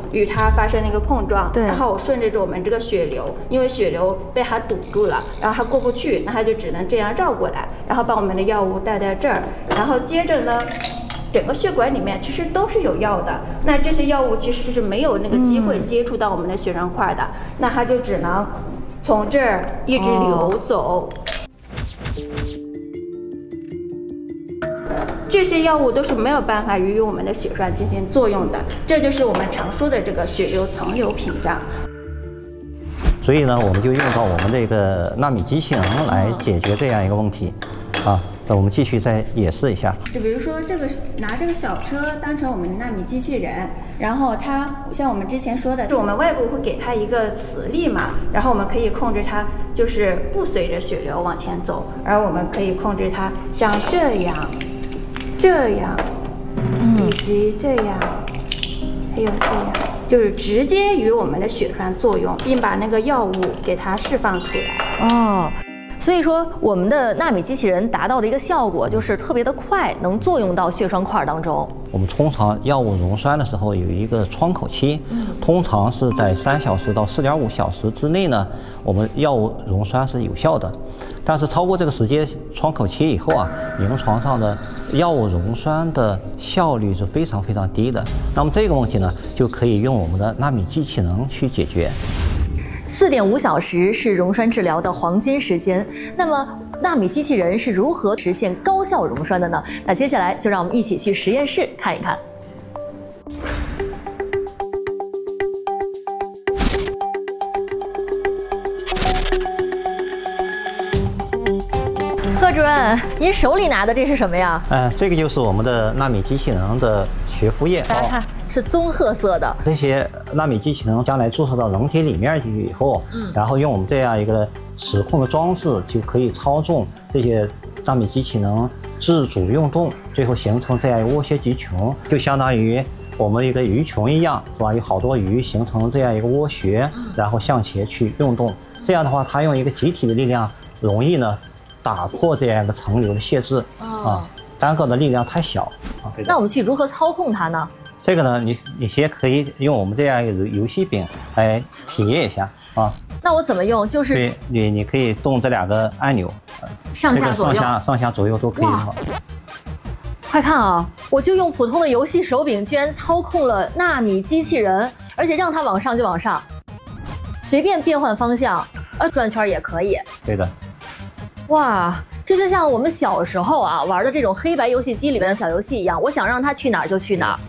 与它发生了一个碰撞， 对， 然后我顺着我们这个血流，因为血流被它堵住了，然后它过不去，那它就只能这样绕过来，然后把我们的药物带在这儿，然后接着呢。整个血管里面其实都是有药的，那这些药物其实是没有那个机会接触到我们的血栓块的，那它就只能从这儿一直流走。这些药物都是没有办法与我们的血栓进行作用的，这就是我们常说的这个血流层流屏障。 所以呢，我们就用到我们这个纳米机器人来解决这样一个问题，啊。那我们继续再演示一下。 就比如说这个拿这个小车当成我们的纳米机器人，然后它像我们之前说的，是我们外部会给它一个磁力嘛，然后我们可以控制它就是不随着血流往前走，而我们可以控制它像这样、这样，以及这样，还有这样，就是直接与我们的血栓作用，并把那个药物给它释放出来。 哦。所以说，我们的纳米机器人达到的一个效果就是特别的快，能作用到血栓块当中。 我们通常药物溶栓的时候有一个窗口期，通常是在3小时到4.5小时之内呢，我们药物溶栓是有效的。但是超过这个时间窗口期以后啊，临床上的药物溶栓的效率是非常非常低的。那么这个问题呢，就可以用我们的纳米机器人去解决。 4.5小时是溶栓治疗的黄金时间。那么，纳米机器人是如何实现高效溶栓的呢？那接下来就让我们一起去实验室看一看。贺主任，您手里拿的这是什么呀？ 这个就是我们的纳米机器人的悬浮液。 大家看。是棕褐色的。 这些纳米机器人将来注射到人体里面去以后，然后用我们这样一个实控的装置，就可以操纵这些纳米机器人自主运动，最后形成这样一个涡旋集群，就相当于我们一个鱼群一样，是吧？有好多鱼形成这样一个涡旋，然后向前去运动。这样的话，它用一个集体的力量，容易呢打破这样一个层流的限制啊，单个的力量太小啊。 那我们去如何操控它呢？ 这个呢，你先可以用我们这样一个游戏柄来体验一下啊。 那我怎么用？就是对，你可以动这2个按钮， 上下左右， 上下左右都可以。 快看啊！我就用普通的游戏手柄，居然操控了纳米机器人，而且让它往上就往上，随便变换方向，转圈也可以。 对的。 哇！这就像我们小时候啊玩的这种黑白游戏机里面的小游戏一样，我想让它去哪儿就去哪儿。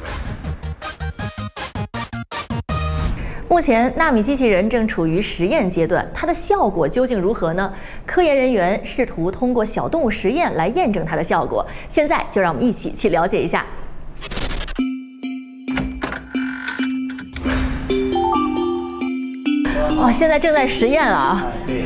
目前纳米机器人正处于实验阶段，它的效果究竟如何呢？科研人员试图通过小动物实验来验证它的效果。现在就让我们一起去了解一下。哇，现在正在实验啊！ 对。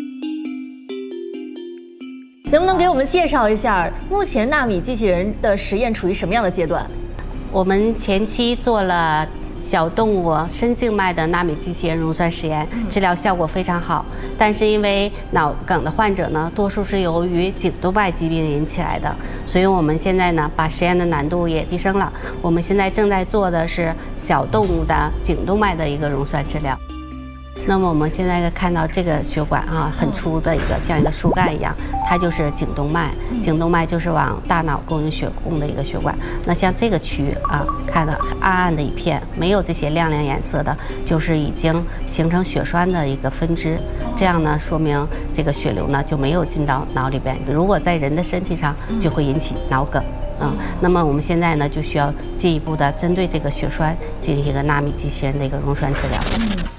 能不能给我们介绍一下，目前纳米机器人的实验处于什么样的阶段？ 我们前期做了小动物深静脉的纳米机器人溶栓实验，治疗效果非常好。但是因为脑梗的患者呢，多数是由于颈动脉疾病引起来的，所以我们现在呢，把实验的难度也提升了。我们现在正在做的是小动物的颈动脉的一个溶栓治疗。那么我们现在看到这个血管啊，很粗的一个，像一个树干一样，它就是颈动脉。颈动脉就是往大脑供应血供的一个血管。那像这个区域啊，看到暗暗的一片，没有这些亮亮颜色的，就是已经形成血栓的一个分支。这样呢，说明这个血流呢就没有进到脑里边。如果在人的身体上，就会引起脑梗。那么我们现在呢，就需要进一步的针对这个血栓进行一个纳米机器人的一个溶栓治疗。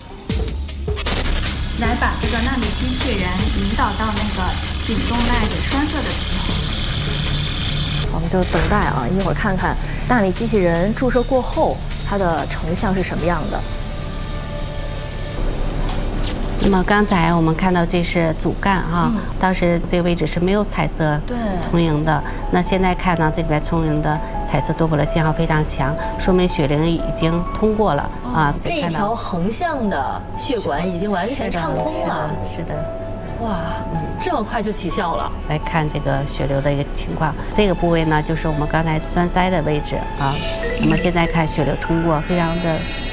来把这个纳米机器人引导到那个颈动脉给栓塞的时候， 我们就等待啊，一会儿看看纳米机器人注射过后它的成像是什么样的。 那么刚才我们看到这是主干啊，当时这个位置是没有彩色充盈的。那现在看到这里边充盈的彩色多巴胺信号非常强，说明血流已经通过了啊。 这一条横向的血管已经完全畅通了。 是的。 哇，这么快就起效了！ 来看这个血流的一个情况，这个部位呢就是我们刚才栓塞的位置啊。那么现在看血流通过非常的